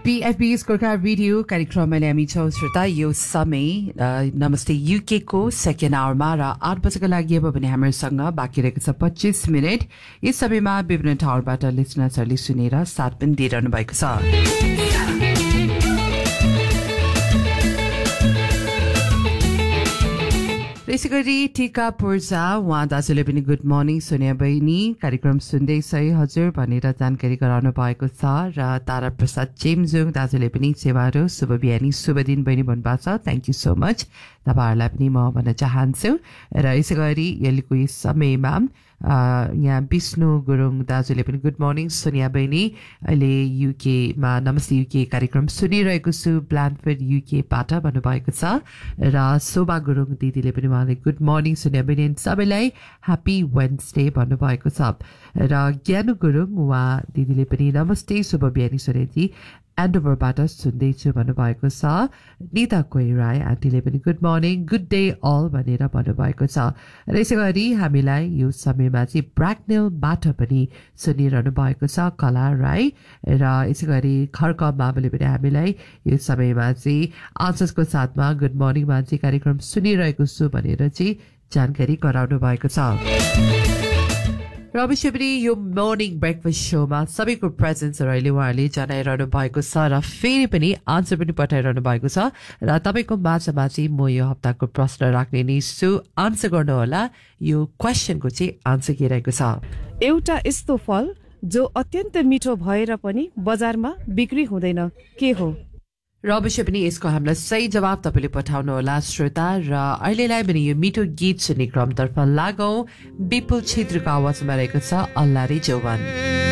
PFB's Gorkha radio कार्यक्रममा हामी छौँ श्रोता यो समय नमस्ते युके को सेकेन्ड आवरमा र 8 बजेको लागि अब भने हामीसँग बाँकी रहेको छ 25 मिनट यस समयमा विभिन्न ठाउँबाट लिसनर्सहरूले सुनेर साथ पनि दिइरहनु भएको छ यसै गरी टिका पूर्जा उहाँ दाजुले पनि गुड मर्निङ सोनिया बहिनी कार्यक्रम सुन्दैछ हजुर भनेर जानकारी गराउनु भएको छ र तारा प्रसाद चेम्जुङ दाजुले पनि सेवाहरू शुभ बिहानी शुभ दिन बहिनी भन्नुभएको छ थ्याङ्क यू सो मच तपाईँहरूलाई पनि म भन्न चाहन्छु र यसै गरी यहाँको यस समयमा यहाँ विष्णु गुरुङ दाजुले पनि गुड मर्निङ सोनिया बहिनी अहिले युकेमा नमस्ते युके कार्यक्रम सुनिरहेको छु ब्ल्यान्डफोर्ड युकेबाट भन्नुभएको छ र शोभा गुरुङ दिदीले पनि उहाँले गुड मर्निङ सोनिया बहिनी सबैलाई ह्याप्पी वेन्सडे भन्नुभएको छ र ज्ञानु गुरुङ उहाँ दिदीले पनि नमस्ते शुभ बिहानी सोनियाजी एन्डोभरबाट सुन्दैछु भन्नुभएको छ निता कोइराई आन्टीले पनि good morning good day all भनेर भन्नुभएको छ र यसै गरी हामीलाई यो समयमा चाहिँ ब्राकनेलबाट पनि सुनिरहनु भएको छ कला राई र यसै गरी खर्क मामले पनि हामीलाई यो समयमा चाहिँ आन्सर्सको साथमा गुड मर्निङमा चाहिँ कार्यक्रम सुनिरहेको छु भनेर चाहिँ जानकारी गराउनु भएको छ र अवश्य पनि यो मर्निङ ब्रेकफास्ट शोमा सबैको प्रेजेन्सहरू अहिले उहाँहरूले जनाइरहनु भएको छ र फेरि पनि आन्सर पनि पठाइरहनु भएको छ र तपाईँको माझमा चाहिँ म यो हप्ताको प्रश्न राख्ने नै छु आन्सर गर्नुहोला यो क्वेसनको चाहिँ आन्सर के रहेको छ एउटा यस्तो फल जो अत्यन्त मिठो भएर पनि बजारमा बिक्री हुँदैन के हो र अवश्य पनि यसको हामीलाई सही जवाब तपाईँले पठाउनु होला श्रोता र अहिलेलाई पनि यो मिठो गीत सुन्ने क्रमतर्फ लागौं विपुल छेत्रीको आवाजमा रहेको छ अल्लाह रे जवान